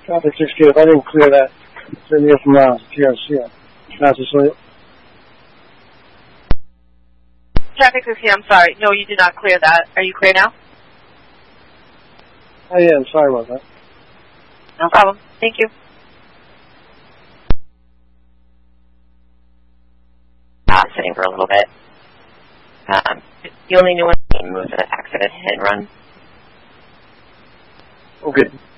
Traffic 68, I didn't clear that. Send me from TRC. Massasoit. Traffic 68, I'm sorry. No, you did not clear that. Are you clear now? I am. Sorry about that. No problem. Thank you. Sitting for a little bit. The only new one was an accident hit and run. Okay.